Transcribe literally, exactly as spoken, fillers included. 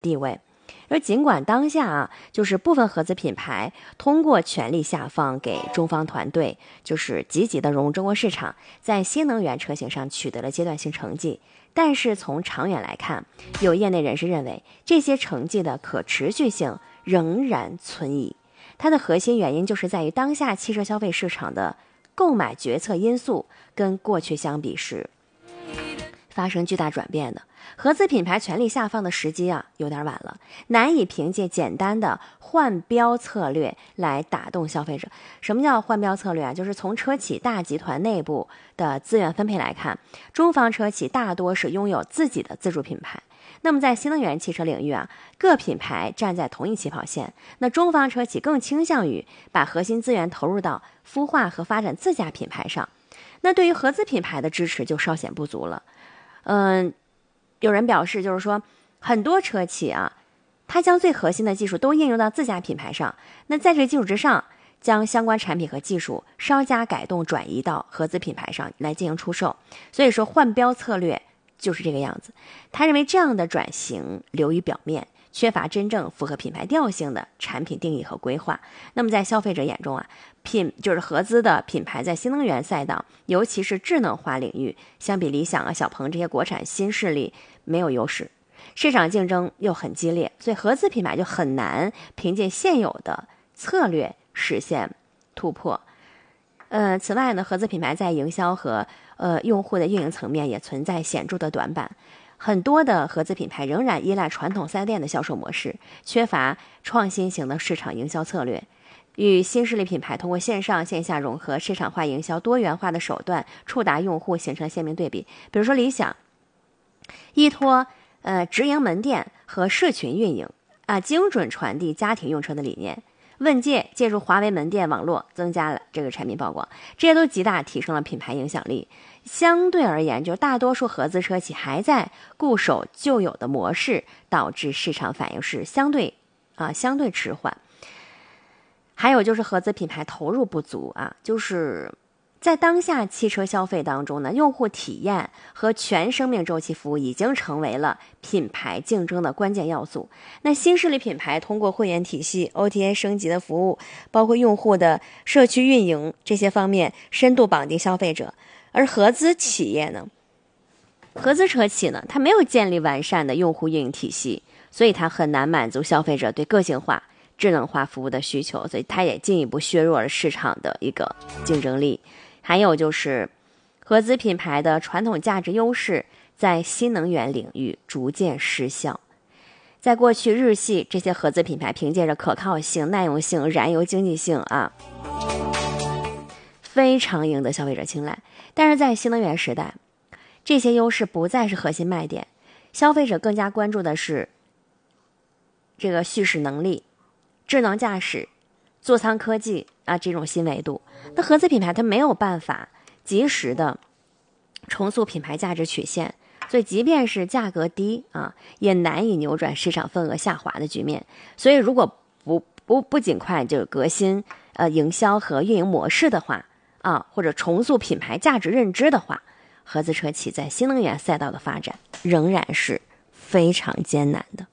地位。而尽管当下啊，就是部分合资品牌通过权力下放给中方团队，就是积极的融入中国市场，在新能源车型上取得了阶段性成绩。但是从长远来看，有业内人士认为，这些成绩的可持续性仍然存疑。它的核心原因就是在于当下汽车消费市场的购买决策因素跟过去相比是发生巨大转变的。合资品牌权力下放的时机啊，有点晚了，难以凭借简单的换标策略来打动消费者。什么叫换标策略啊？就是从车企大集团内部的资源分配来看，中方车企大多是拥有自己的自主品牌。那么在新能源汽车领域啊，各品牌站在同一起跑线，那中方车企更倾向于把核心资源投入到孵化和发展自家品牌上。那对于合资品牌的支持就稍显不足了。嗯，有人表示，就是说很多车企啊，它将最核心的技术都应用到自家品牌上，那在这个基础之上，将相关产品和技术稍加改动转移到合资品牌上来进行出售。所以说换标策略就是这个样子。他认为这样的转型流于表面，缺乏真正符合品牌调性的产品定义和规划。那么在消费者眼中啊，品就是合资的品牌在新能源赛道，尤其是智能化领域，相比理想啊、小鹏这些国产新势力没有优势，市场竞争又很激烈，所以合资品牌就很难凭借现有的策略实现突破。呃，此外呢，合资品牌在营销和呃用户的运营层面也存在显著的短板。很多的合资品牌仍然依赖传统四 S 店的销售模式，缺乏创新型的市场营销策略。与新势力品牌通过线上线下融合、市场化营销多元化的手段触达用户，形成鲜明对比。比如说理想依托呃直营门店和社群运营啊，精准传递家庭用车的理念。问界借助华为门店网络增加了这个产品曝光，这些都极大提升了品牌影响力。相对而言，就大多数合资车企还在固守旧有的模式，导致市场反应是相对啊相对迟缓。还有就是合资品牌投入不足啊，就是在当下汽车消费当中呢，用户体验和全生命周期服务已经成为了品牌竞争的关键要素。那新势力品牌通过会员体系、O T A 升级的服务，包括用户的社区运营这些方面，深度绑定消费者。而合资企业呢，合资车企呢，它没有建立完善的用户运营体系，所以它很难满足消费者对个性化、智能化服务的需求，所以它也进一步削弱了市场的一个竞争力。还有就是合资品牌的传统价值优势在新能源领域逐渐失效。在过去，日系这些合资品牌凭借着可靠性、耐用性、燃油经济性啊，非常赢得消费者青睐。但是在新能源时代，这些优势不再是核心卖点，消费者更加关注的是这个叙事能力、智能驾驶、座舱科技啊这种新维度。那合资品牌它没有办法及时的重塑品牌价值曲线，所以即便是价格低啊，也难以扭转市场份额下滑的局面。所以如果不不不尽快就革新呃营销和运营模式的话啊，或者重塑品牌价值认知的话，合资车企在新能源赛道的发展仍然是非常艰难的。